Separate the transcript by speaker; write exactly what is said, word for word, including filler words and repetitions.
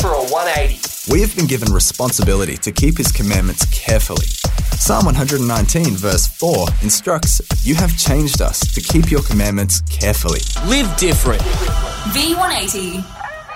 Speaker 1: for a one eighty.
Speaker 2: We have been given responsibility to keep his commandments carefully. Psalm one nineteen verse four instructs, "You have changed us to keep your commandments carefully."
Speaker 1: Live different.
Speaker 3: V one eighty.